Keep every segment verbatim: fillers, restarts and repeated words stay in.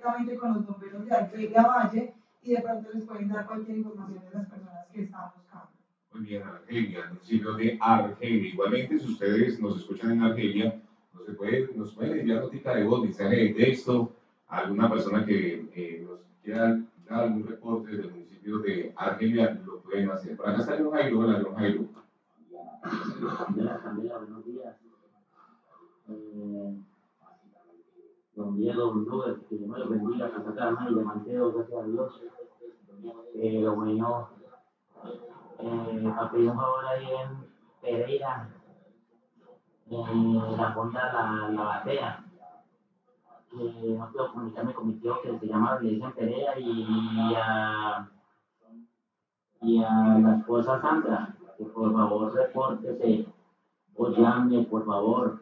directamente con los bomberos de Argelia Valle y de pronto les pueden dar cualquier información de las personas que están buscando. Muy bien, Argelia, municipio de Argelia. Igualmente, si ustedes nos escuchan en Argelia, nos, se puede, nos pueden enviar notica de voz, mensaje de texto, a alguna persona que eh, nos quiera dar algún reporte del municipio de Argelia, lo pueden hacer. Por acá está John Jairo, hola John Jairo. Candela, Candela, buenos días. Eh, don Diego Blue, que Dios me lo bendiga, que saca más y le mantengo, gracias a Dios. Eh, lo bueno, eh, para pedir un favor ahí en Pereira, en la fonda La, la Batea, que no puedo comunicarme con mi tío que se llama Iglesia Pereira y a, y a la esposa Sandra, que por favor repórtese o llame, por favor.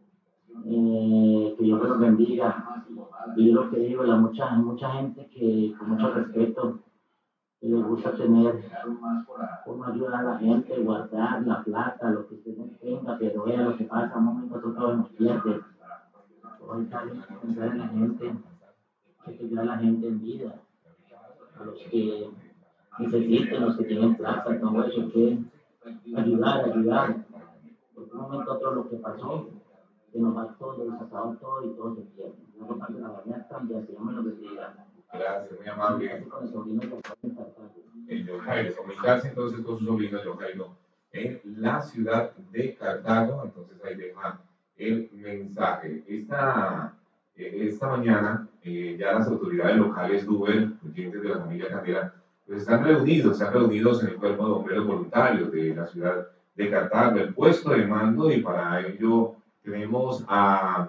Eh, que Dios los bendiga. Y lo que digo, la mucha, mucha gente que con mucho respeto que le gusta tener, cómo ayudar a la gente, guardar la plata, lo que usted no tenga, pero vea lo que pasa, un momento otro nos pierde. Hoy sale pensar en la gente, hay que ayudar a la gente en vida, a los que necesiten, los que tienen plata, todo eso, que ayudar, ayudar. Porque un momento otro lo que pasó, que nos va todo, nos acabó todo y todo se pierde. No lo pasa la mañana cambia, se llama lo que se diga. Gracias, muy amable. Con el sobrino de El John Jairo, comunicarse entonces con su sobrino John Jairo en la ciudad de Cartago, entonces ahí deja el mensaje. Esta, eh, esta mañana eh, ya las autoridades locales de Uber, clientes de la familia Candela, pues están reunidos, están reunidos en el cuerpo de bomberos voluntarios de la ciudad de Cartago, el puesto de mando, y para ello tenemos a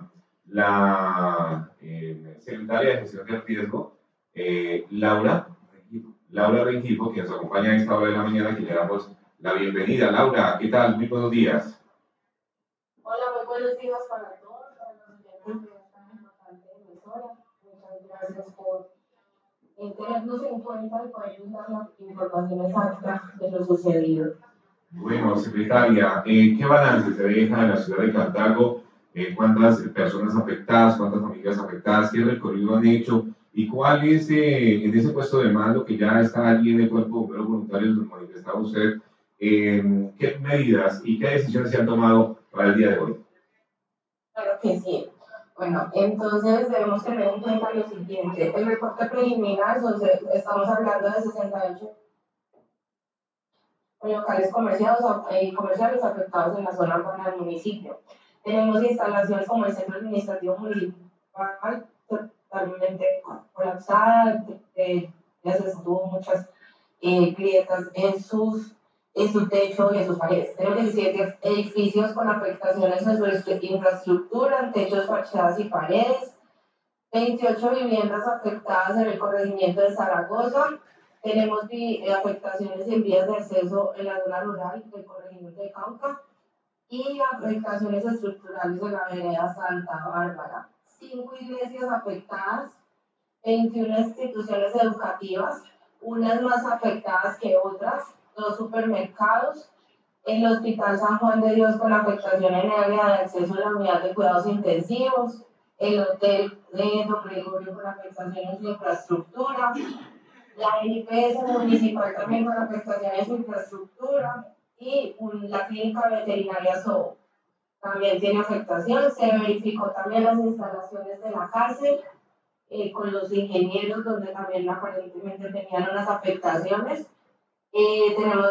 la eh, secretaria de gestión del riesgo, eh, Laura, Laura Rengifo, que nos acompaña a esta hora de la mañana, que le damos la bienvenida. Laura, ¿qué tal? Muy buenos días. Hola, muy buenos días para todos, para los oyentes de esta importante emisora. Muchas gracias por eh, tenernos en cuenta y poder dar la información exacta de lo sucedido. Bueno, secretaria, eh, ¿qué balance se deja en la ciudad de Cartago? Eh, ¿Cuántas personas afectadas, cuántas familias afectadas? ¿Qué recorrido han hecho? ¿Y cuál es, eh, en ese puesto de mando que ya está allí en el cuerpo de bomberos voluntarios, donde manifestaba usted, eh, qué medidas y qué decisiones se han tomado para el día de hoy? Claro que sí. Bueno, entonces debemos tener en cuenta lo siguiente. El reporte preliminar, entonces, estamos hablando de sesenta y ocho locales comerciales, eh, comerciales afectados en la zona urbana del municipio. Tenemos instalaciones como el Centro Administrativo Municipal, totalmente colapsada, eh, ya se tuvo muchas eh, grietas en, sus, en su techo y en sus paredes. Tenemos diecisiete edificios con afectaciones en su infraestructura, en techos, fachadas y paredes, veintiocho viviendas afectadas en el corregimiento de Zaragoza. Tenemos eh, afectaciones en vías de acceso en la zona rural del corregimiento de Cauca y afectaciones estructurales en la vereda Santa Bárbara. Cinco iglesias afectadas, veintiuna instituciones educativas, unas más afectadas que otras, dos supermercados, el Hospital San Juan de Dios con afectación en el área de acceso a la unidad de cuidados intensivos, el Hotel de Don Gregorio con afectación en su infraestructura, la I P S municipal también con afectación en su infraestructura y un, la clínica veterinaria S O O también tiene afectación. Se verificó también las instalaciones de la cárcel eh, con los ingenieros donde también aparentemente tenían unas afectaciones. Eh, tenemos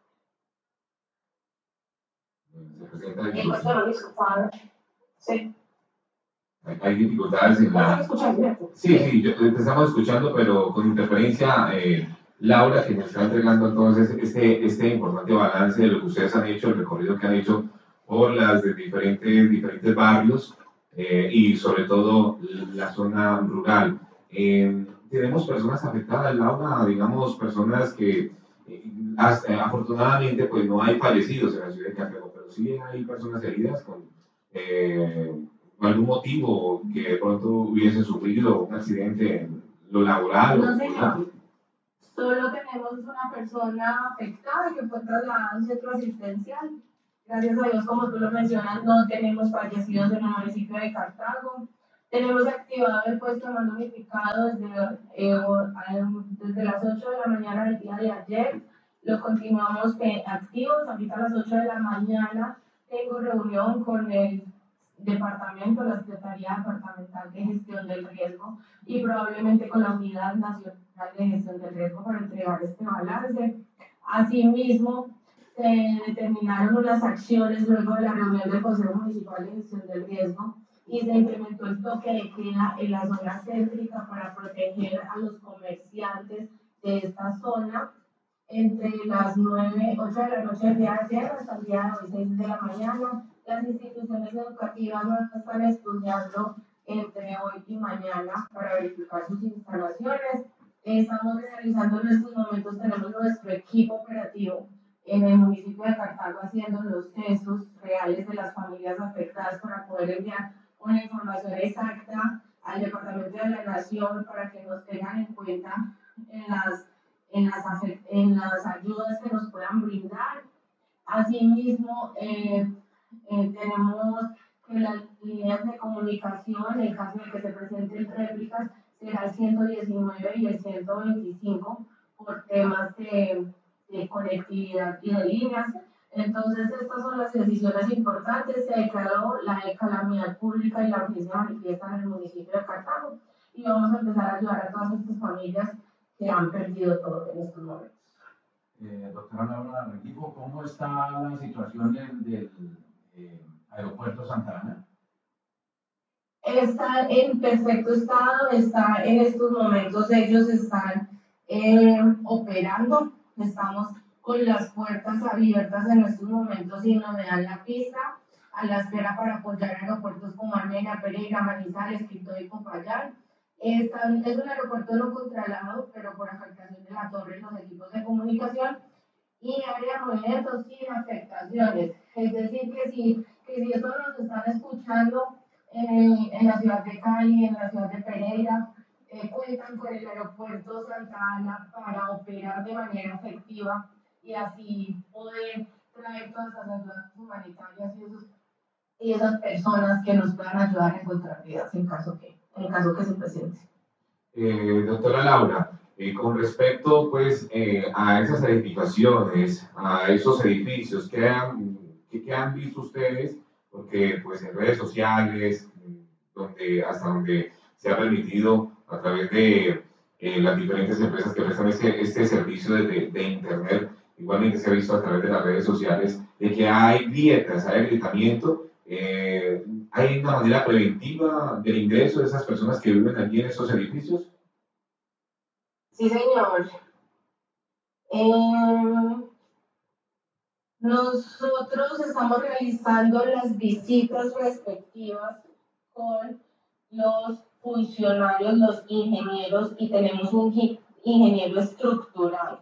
Se eh, pues, bueno, disculpad. Sí. Hay dificultades en la... Sí, sí, yo, te estamos escuchando, pero con interferencia. Eh, Laura, que nos está entregando entonces este, este importante balance de lo que ustedes han hecho, el recorrido que han hecho por las de diferentes, diferentes barrios eh, y sobre todo la zona rural. Eh, tenemos personas afectadas, Laura, digamos, personas que eh, hasta, afortunadamente pues no hay fallecidos en la ciudad de Cartago, pero sí hay personas heridas con... Eh, algún motivo que de pronto hubiese sufrido un accidente en lo laboral. No, señor. Solo tenemos una persona afectada que fue trasladada a un centro asistencial. Gracias a Dios, como tú lo mencionas, no tenemos fallecidos en el municipio de Cartago. Tenemos activado el puesto de mando unificado desde, eh, desde las ocho de la mañana del día de ayer. Lo continuamos activos. Ahorita a las ocho de la mañana tengo reunión con el departamento, la Secretaría Departamental de Gestión del Riesgo y probablemente con la Unidad Nacional de Gestión del Riesgo para entregar este balance. Asimismo, se determinaron unas acciones luego de la reunión del Consejo Municipal de Gestión del Riesgo y se implementó el toque de queda en la zona céntrica para proteger a los comerciantes de esta zona entre las nueve, ocho de la noche del día de ayer hasta el día de hoy, seis de la mañana. Las instituciones educativas no están estudiando entre hoy y mañana para verificar sus instalaciones. Estamos realizando en estos momentos, tenemos nuestro equipo operativo en el municipio de Cartago haciendo los censos reales de las familias afectadas para poder enviar una información exacta al Departamento de la Nación para que nos tengan en cuenta en las, en las, en las ayudas que nos puedan brindar. Asimismo, eh, eh, tenemos que las líneas de comunicación, en caso de que se presenten réplicas, será el ciento diecinueve y el ciento veinticinco por temas de, de conectividad y de líneas. Entonces, estas son las decisiones importantes. Se declaró la calamidad pública y la urgencia manifiesta en el municipio de Cartago y vamos a empezar a ayudar a todas estas familias que han perdido todo en estos momentos. Eh, doctora Laura Rengifo, ¿cómo está la situación del, del eh, aeropuerto Santa Ana? Está en perfecto estado, está en estos momentos, ellos están eh, operando, estamos con las puertas abiertas en estos momentos y nos dan la pista a la espera para apoyar aeropuertos como Armenia, Pereira, Manizales, Quito y Popayán. Están, es un aeropuerto no controlado, pero por afectación de la torre y los equipos de comunicación y área movimientos sin afectaciones. Es decir, que si, que si esto nos están escuchando en, en la ciudad de Cali, en la ciudad de Pereira, eh, cuentan con el aeropuerto Santa Ana para operar de manera efectiva y así poder traer todas esas ayudas humanitarias y, esos, y esas personas que nos puedan ayudar a encontrar vidas en caso que, en caso que se presente. Eh, doctora Laura, eh, con respecto pues eh, a esas edificaciones, a esos edificios, ¿qué han, qué, qué han visto ustedes? Porque pues en redes sociales, donde, hasta donde se ha permitido a través de eh, las diferentes empresas que prestan este, este servicio de, de Internet, igualmente se ha visto a través de las redes sociales, de que hay grietas, hay agrietamiento, eh, ¿hay una manera preventiva del ingreso de esas personas que viven allí en esos edificios? Sí, señor. Eh, nosotros estamos realizando las visitas respectivas con los funcionarios, los ingenieros, y tenemos un ingeniero estructural.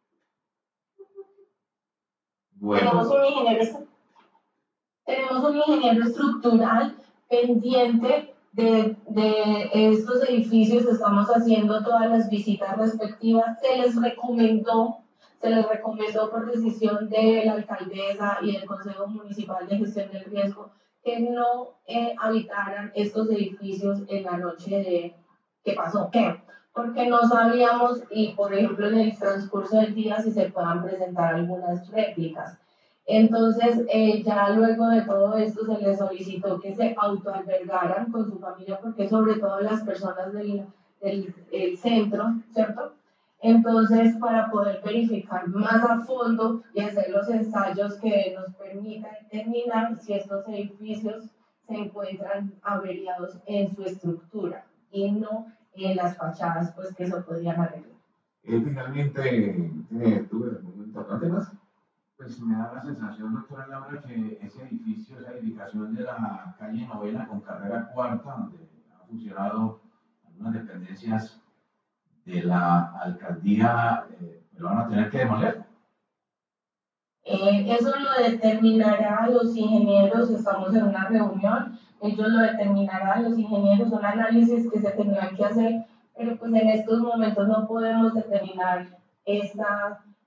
Bueno. Tenemos un ingeniero, tenemos un ingeniero estructural pendiente de, de estos edificios. Estamos haciendo todas las visitas respectivas. Se les recomendó, se les recomendó por decisión de la alcaldesa y del Consejo Municipal de Gestión del Riesgo que no eh, habitaran estos edificios en la noche de que pasó. ¿Qué? Porque no sabíamos, y por ejemplo en el transcurso del día, si se puedan presentar algunas réplicas. Entonces, eh, ya luego de todo esto se les solicitó que se autoalbergaran con su familia, porque sobre todo las personas del, del, del centro, ¿cierto? Entonces, para poder verificar más a fondo y hacer los ensayos que nos permitan determinar si estos edificios se encuentran averiados en su estructura y no en las fachadas, pues que se podrían arreglar. Eh, finalmente, ¿tiene tú algún importante más? Pues me da la sensación, doctora Laura, que ese edificio, esa edificación de la calle Novena con carrera cuarta, donde ha funcionado algunas dependencias de la alcaldía, eh, lo van a tener que demoler. Eh, eso lo determinará los ingenieros, estamos en una reunión, ellos lo determinarán los ingenieros, son análisis que se tendrán que hacer, pero pues en estos momentos no podemos determinar esta,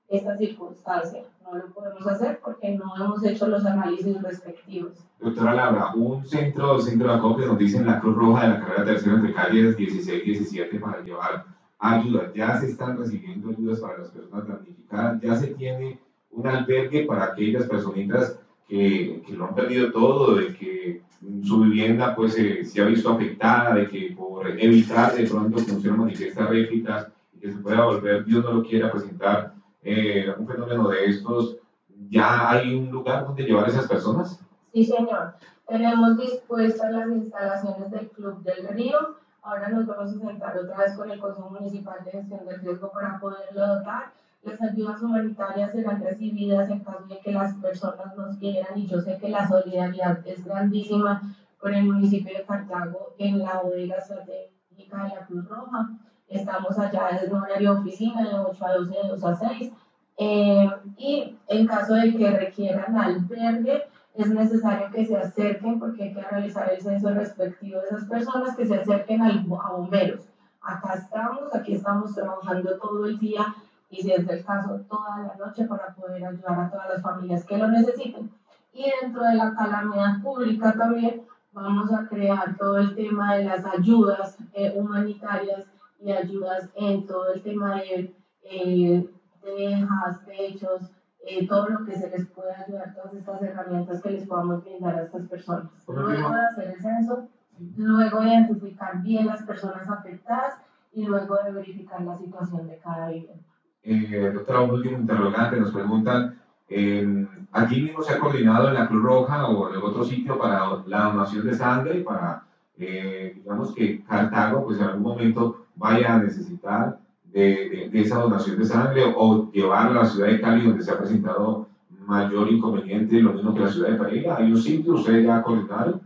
esta circunstancia. No lo podemos hacer porque no hemos hecho los análisis respectivos. Doctora Laura, un centro, centro de acopio nos dicen la Cruz Roja de la carrera tercera entre calles dieciséis y diecisiete para llevar ayuda. Ya se están recibiendo ayudas para las personas damnificadas, ya se tiene un albergue para aquellas personitas que, que lo han perdido todo, de que su vivienda pues se, se ha visto afectada, de que por evitar de pronto que no se manifiesta réplicas y que se pueda volver, Dios no lo quiera, presentar eh, un fenómeno de estos, ¿ya hay un lugar donde llevar a esas personas? Sí, señor. Tenemos dispuestas las instalaciones del Club del Río. Ahora nos vamos a sentar otra vez con el Consejo Municipal de Gestión del Riesgo para poderlo dotar. Las ayudas humanitarias serán recibidas en caso de que las personas nos quieran, y yo sé que la solidaridad es grandísima con el municipio de Cartago en la bodega estratégica de la Cruz Roja. Estamos allá en horario de oficina de ocho a doce, de dos a seis. Eh, y en caso de que requieran albergue, es necesario que se acerquen, porque hay que realizar el censo respectivo de esas personas, que se acerquen a bomberos. Acá estamos, aquí estamos trabajando todo el día y, si es el caso, toda la noche para poder ayudar a todas las familias que lo necesiten. Y dentro de la calamidad pública también vamos a crear todo el tema de las ayudas eh, humanitarias y ayudas en todo el tema de eh, tejas, techos, Eh, todo lo que se les puede ayudar, todas estas herramientas que les podamos brindar a estas personas. Luego de hacer el censo, luego de identificar bien las personas afectadas y luego de verificar la situación de cada vivienda. Eh, doctora, un último interrogante, nos preguntan, eh, ¿aquí mismo se ha coordinado en la Cruz Roja o en otro sitio para la donación de sangre, para, eh, digamos que Cartago, pues en algún momento vaya a necesitar De, de, de esa donación de sangre, o llevarla a la ciudad de Cali, donde se ha presentado mayor inconveniente, lo mismo que la ciudad de Pereira? ¿Hay un sitio, ustedes ya coordinaron?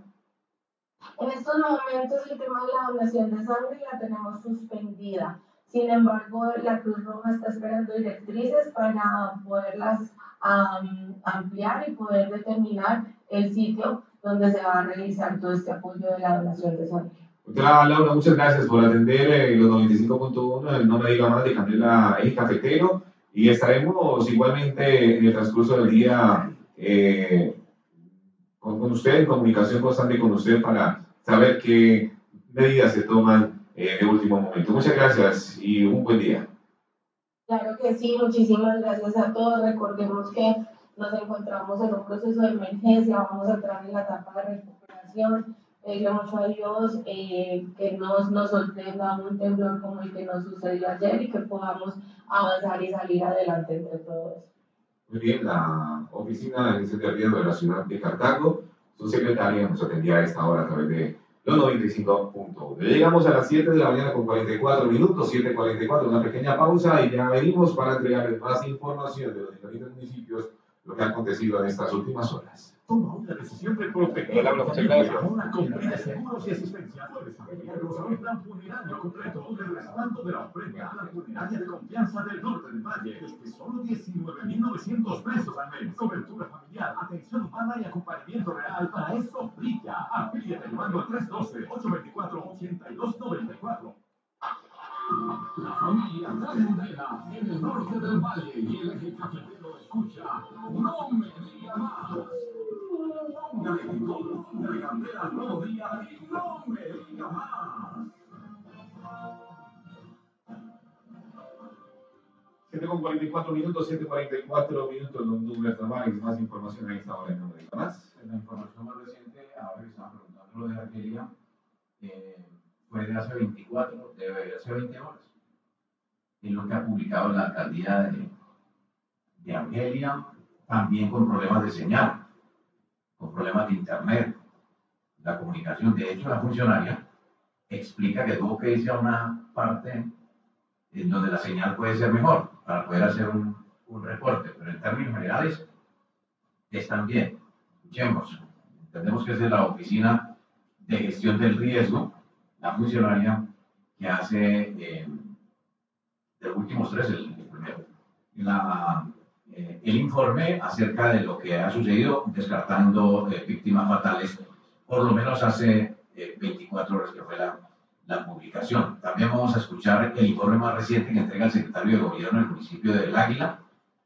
En estos momentos el tema de la donación de sangre la tenemos suspendida. Sin embargo, la Cruz Roja está esperando directrices para poderlas um, ampliar y poder determinar el sitio donde se va a realizar todo este apoyo de la donación de sangre. Doctora Laura, muchas gracias por atender eh, los noventa y cinco punto uno, el No Me Diga Más de Candela Eje Cafetero, y estaremos igualmente en el transcurso del día eh, con, con usted, en comunicación constante con usted, para saber qué medidas se toman eh, de último momento. Muchas gracias y un buen día. Claro que sí, muchísimas gracias a todos. Recordemos que nos encontramos en un proceso de emergencia, vamos a entrar en la etapa de recuperación. Pedirle mucho a Dios eh, que nos, nos sorprenda un temblor como el que nos sucedió ayer y que podamos avanzar y salir adelante entre todos. Muy bien, la oficina de gestión de riesgo de la ciudad de Cartago, su secretaria nos atendía a esta hora a través de los noventa y cinco punto uno. Llegamos a las siete de la mañana con cuarenta y cuatro minutos, siete cuarenta y cuatro, una pequeña pausa y ya venimos para entregarles más información de los diferentes municipios, lo que ha acontecido en estas últimas horas. Toma una decisión de proteger Hola, muchas gracias. una compra de seguros y asistencia. Puedes afiliarnos a un plan funerario completo del respaldo de la ofrenda plan funeraria de confianza del norte del valle desde solo diecinueve mil novecientos pesos al mes. Cobertura familiar, atención humana y acompañamiento real. Para eso brilla. Afíliate llamando al tres uno dos, ocho dos cuatro, ocho dos nueve cuatro. La familia Candela en el norte del valle y el eje cafetero escucha No Me Diga Más. Póngale todo, póngale Candela todo día y no me diga más. siete con cuarenta y cuatro minutos, siete cuarenta y cuatro minutos, don Douglas Tavares, más información a esta hora, no me diga más. La información más reciente, ahora que estaba preguntando lo de Argelia, eh, fue de hace veinticuatro, de hace veinte horas. Es lo que ha publicado la alcaldía de, de Argelia, también con problemas de señal, con problemas de internet, la comunicación. De hecho, la funcionaria explica que tuvo que irse a una parte en donde la señal puede ser mejor para poder hacer un, un reporte, pero en términos generales están bien. Escuchemos, entendemos que es de la Oficina de Gestión del Riesgo, la funcionaria que hace eh, de los últimos tres, el, el primero, la, eh, el informe acerca de lo que ha sucedido, descartando eh, víctimas fatales, por lo menos hace eh, veinticuatro horas que fue la, la publicación. También vamos a escuchar el informe más reciente que entrega el secretario de Gobierno del municipio del Águila,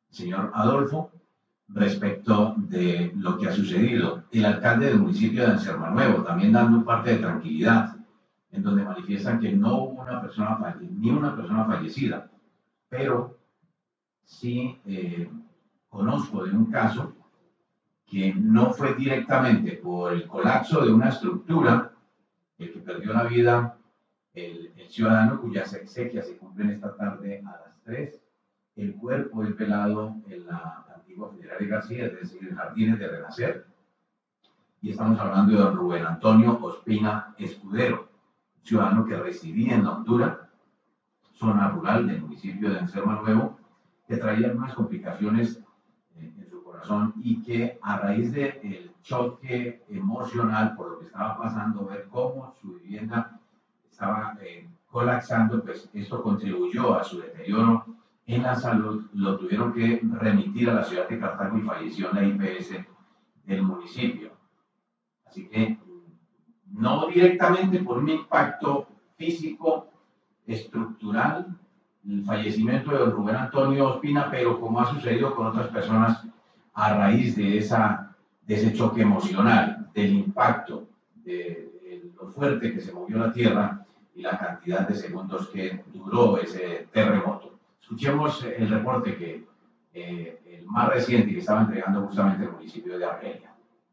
señor Adolfo, respecto de lo que ha sucedido. El alcalde del municipio de Anserma también dando parte de tranquilidad, en donde manifiestan que no hubo una persona falle- ni una persona fallecida, pero sí eh, conozco de un caso que no fue directamente por el colapso de una estructura el que perdió la vida el, el ciudadano cuyas exequias se cumplen esta tarde a las tres. El cuerpo es velado en la antigua funeraria García, es decir, en Jardines de Renacer. Y estamos hablando de don Rubén Antonio Ospina Escudero, ciudadano que residía en la Honduras, zona rural del municipio de Anserma Nuevo, que traía algunas complicaciones eh, en su corazón y que a raíz del choque emocional por lo que estaba pasando, ver cómo su vivienda estaba eh, colapsando, pues esto contribuyó a su deterioro en la salud, lo tuvieron que remitir a la ciudad de Cartago y falleció en la I P S del municipio. Así que no directamente por un impacto físico, estructural, el fallecimiento de don Rubén Antonio Ospina, pero como ha sucedido con otras personas a raíz de, esa, de ese choque emocional, del impacto, de, de lo fuerte que se movió la tierra y la cantidad de segundos que duró ese terremoto. Escuchemos el reporte que eh, el más reciente que estaba entregando justamente el municipio de Argelia.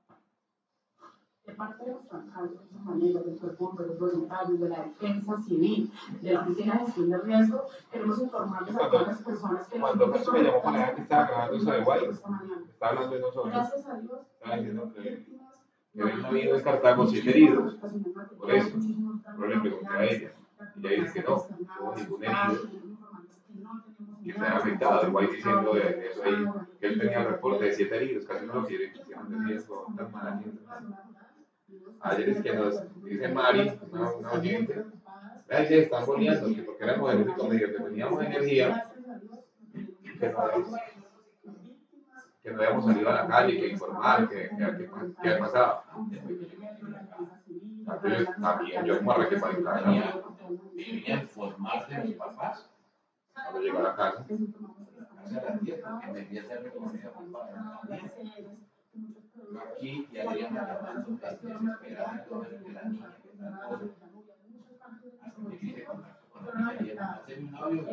De parte de los alcaldes, de sus amigos, del cuerpo de los voluntarios, de la defensa civil, de la oficina de gestión de riesgo, queremos informarles a todas las personas que... Cuando Jesús me llamó para allá que estaba grabando eso de Guay, estaba hablando de nosotros. Gracias a Dios. Estaba diciendo que, que habían habido en Cartago siete heridos. Por eso, yo le pregunté a ella. Y ella dice que no, no hubo ningún herido que se haya afectado. El Guay diciendo de, de eso ahí, que él tenía el reporte de siete heridos, casi no lo quiere, quisieron decir eso tan mala gente. Ayer es que nos dice Mari, una, una oyente, vea que están boleando, que porque éramos el único medio que teníamos energía, que no habíamos, que no habíamos salido a la calle, que informar, que, que, que, que había pasado. Entonces, también yo como arranqué para el casa, Vivía en formar de mis papás. cuando llegué a la casa, Hace las diez, porque me fui a hacer recorrido con papá. Aquí y Adriana llamando, desesperada, todo el que la niña que está en todo. Hasta que yo hice contacto con la niña y ella hace un audio.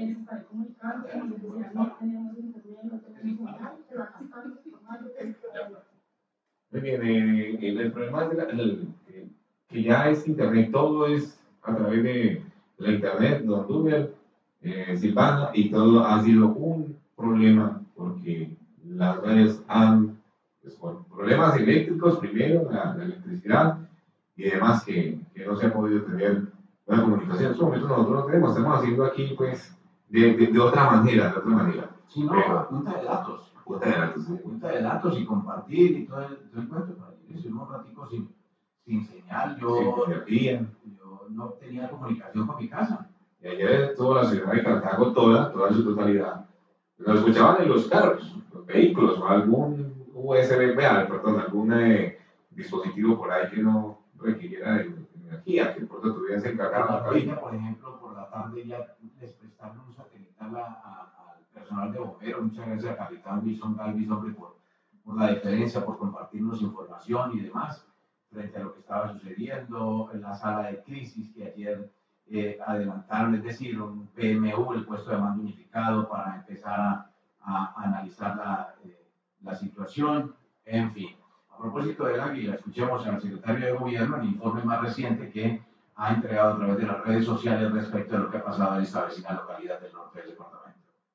muy bien, eh, el, el problema es de la- el, el- que ya es internet, todo es a través de la internet, don Duber, eh, Silvana, y todo ha sido un problema porque las redes han, pues, por problemas eléctricos primero, la, la electricidad y demás que, que no se ha podido tener una comunicación. En estos momentos nosotros lo tenemos, estamos haciendo aquí pues de, de, de otra manera, de otra manera. Sí, no, Pero- a punta de datos. Punta de datos, sí. Punta de datos y compartir y todo el, todo el cuento. Para ayer estuvimos un ratico sin, sin señal. Yo, Sin energía. yo no tenía comunicación con mi casa. Y ayer toda la ciudad de Cartago, toda, toda en su totalidad, nos escuchaban en los carros, los vehículos, o algún U S B, vea, perdón, algún eh, dispositivo por ahí que no requiriera de, de energía, que por tanto tuviesen Por cargado la la cabina. tarde, por ejemplo, por la tarde ya les prestaron un satelital a, a, al personal de bomberos. Muchas gracias a Capitán Wilson Galvis, hombre, por, por la deferencia, por compartirnos información y demás frente a lo que estaba sucediendo en la sala de crisis que ayer eh, adelantaron, es decir, un P M U, el puesto de mando unificado, para empezar a, a analizar la, eh, la situación, en fin. A propósito del Águila, escuchemos al secretario de Gobierno el informe más reciente que ha entregado a través de las redes sociales respecto a lo que ha pasado en esta vecina localidad del norte del departamento.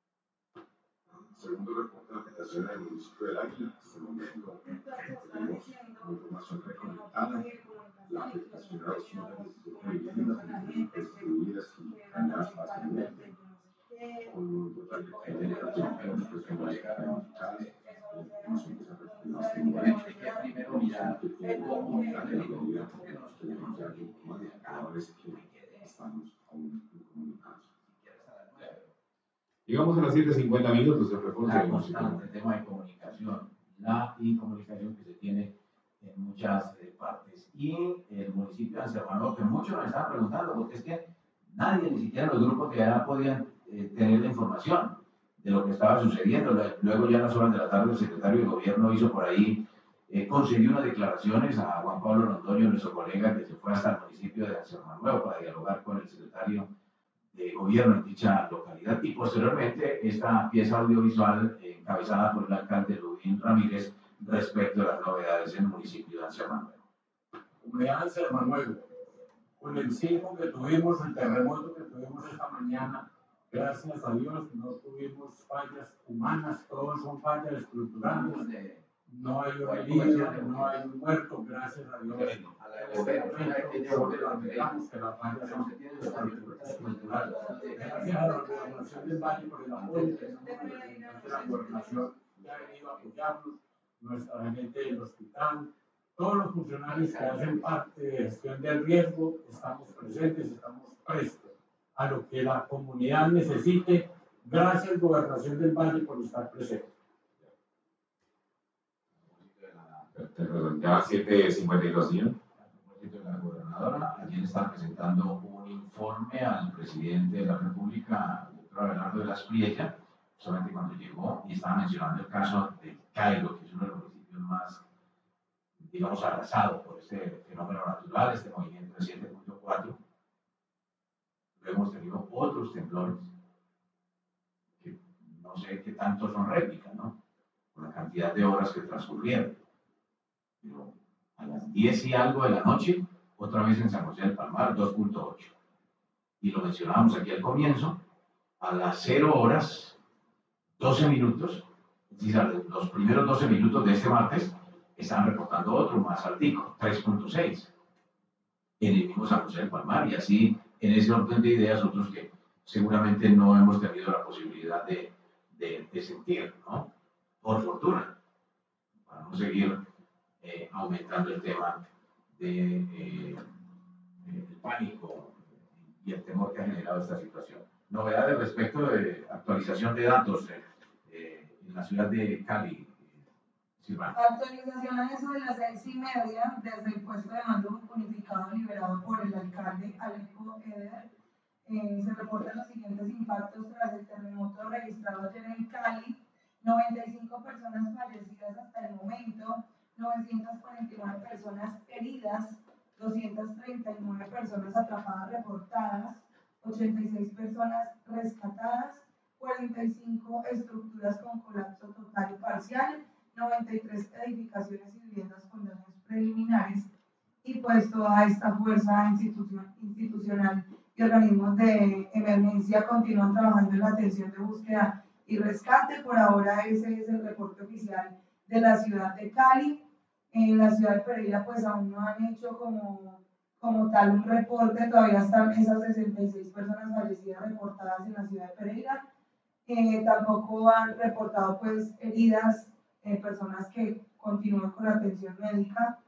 Segundo reporte de afectación del municipio del Águila, hasta el momento tenemos como información recolectada la afectación a doscientas diecisiete viviendas destruidas y dañadas fácilmente, con un total de generación de los personales calificados, información que se refiere a este momento. Primero mirar cómo La medida porque nos tenemos ya víctimas de actores que estamos aún incomunicados. Llegamos a las siete cincuenta minutos del reporte La de música. constante tema de comunicación, la incomunicación que se tiene en muchas eh, partes. Y el municipio de Anserma, que muchos nos están preguntando, porque es que nadie, ni siquiera los grupos de allá podían eh, tener la información de lo que estaba sucediendo. Luego ya en las horas de la tarde el secretario de gobierno hizo por ahí, eh, concedió unas declaraciones a Juan Pablo Londoño, nuestro colega que se fue hasta el municipio de Ancianuevo para dialogar con el secretario de gobierno en dicha localidad, y posteriormente esta pieza audiovisual eh, encabezada por el alcalde Rubín Ramírez respecto a las novedades en el municipio de Ancianuevo. Comunidad de Ancianuevo, con el sismo que tuvimos, el terremoto que tuvimos esta mañana, gracias a Dios no tuvimos fallas humanas, todos son fallas estructurales, no hay un herido, no hay un muerto, gracias a Dios. Digamos que las fallas son estructurales. Gracias a la gobernación del Valle por el apoyo, que la gobernación ya ha venido a apoyarnos, nuestra gente del hospital, todos los funcionarios que hacen parte de gestión del riesgo, estamos presentes, estamos prestos a lo que la comunidad necesite. Gracias, Gobernación del Valle, por estar presente. Ya siete cincuenta y dos, ¿sí? La gobernadora ayer está presentando un informe al presidente de la República, doctor Abelardo de la Espriella, solamente cuando llegó, y estaba mencionando el caso de Cairo, que es uno de los municipios más, digamos, arrasados por este fenómeno natural, este movimiento de siete punto cuatro. Luego hemos tenido otros temblores, que no sé qué tanto son réplicas, ¿no? Con la cantidad de horas que transcurrieron. Pero a las diez y algo de la noche, otra vez en San José del Palmar, dos punto ocho. Y lo mencionábamos aquí al comienzo, a las cero horas, doce minutos, es decir, los primeros doce minutos de este martes, estaban reportando otro más altico, tres punto seis, en el mismo San José del Palmar, y así, en ese orden de ideas, otros que seguramente no hemos tenido la posibilidad de, de, de sentir, ¿no? Por fortuna, para no seguir eh, aumentando el tema de, eh, del pánico y el temor que ha generado esta situación. Novedades respecto de actualización de datos eh, eh, en la ciudad de Cali. Silvana. Actualización a eso de las seis y media, desde el puesto de mando unificado liberado por el alcalde Alejo Eder, eh, se reportan los siguientes impactos tras el terremoto registrado ayer en Cali: noventa y cinco personas fallecidas hasta el momento, novecientas cuarenta y nueve personas heridas, doscientas treinta y nueve personas atrapadas reportadas, ochenta y seis personas rescatadas, cuarenta y cinco estructuras con colapso total y parcial, noventa y tres edificaciones y viviendas con daños preliminares, y pues toda esta fuerza institucion, institucional y organismos de emergencia continúan trabajando en la atención de búsqueda y rescate. Por ahora ese es el reporte oficial de la ciudad de Cali. En la ciudad de Pereira pues aún no han hecho como, como tal un reporte, todavía están esas sesenta y seis personas fallecidas reportadas en la ciudad de Pereira. Eh, tampoco han reportado pues heridas, eh, personas que continúan con atención médica.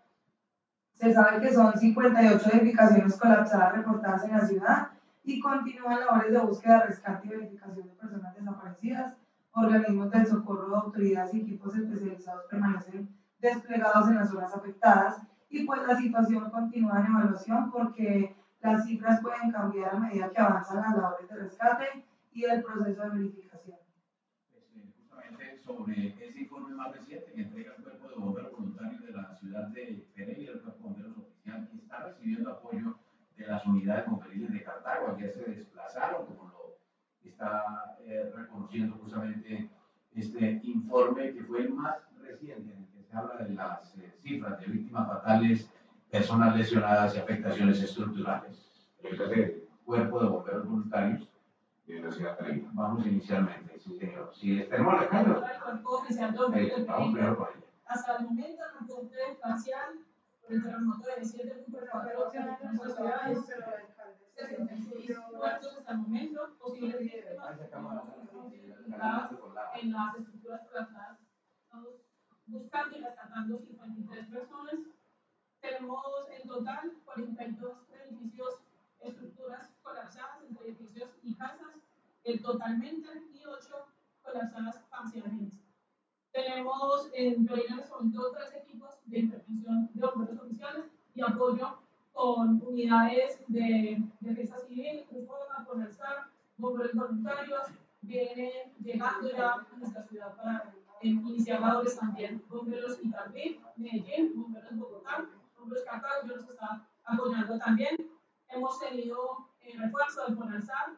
Se sabe que son cincuenta y ocho edificaciones colapsadas reportadas en la ciudad y continúan labores de búsqueda, rescate y verificación de personas desaparecidas. Organismos del socorro, autoridades y equipos especializados permanecen desplegados en las zonas afectadas, y pues la situación continúa en evaluación porque las cifras pueden cambiar a medida que avanzan las labores de rescate y el proceso de verificación. Justamente sobre ese informe más reciente que entrega el Cuerpo de Bomberos Voluntarios de la ciudad de Pereira, el Cuerpo de Bomberos Oficial, que está recibiendo apoyo de las unidades bomberiles de Cartago, que se desplazaron, como lo está eh, reconociendo justamente este informe, que fue el más reciente, en el que se habla de las eh, cifras de víctimas fatales, personas lesionadas y afectaciones estructurales. El Cuerpo de Bomberos Voluntarios de la ciudad de Pereira. Vamos inicialmente, sí señor. Si tenemos la cámara. Vamos primero con ella. Hasta el momento, el reporte parcial por el terremoto de siete punto cuatro en nuestras ciudades, sesenta y seis muertos hasta el momento, posibles víctimas en las estructuras colapsadas. Estamos buscando y rescatando cincuenta y tres personas. Tenemos en total cuarenta y dos edificios, estructuras colapsadas entre edificios y casas, el totalmente, y ocho colapsadas parcialmente. Tenemos en Pereira en este momento tres equipos de intervención de bomberos oficiales y apoyo con unidades de defensa civil, Cruz Roja, Conalsar, bomberos voluntarios, vienen llegando ya a nuestra ciudad para eh, iniciar labores también. Bomberos Itagüí, Medellín, Bomberos Bogotá, Bomberos Cartago, nos está apoyando también. Hemos tenido eh, refuerzo del FONALSAR,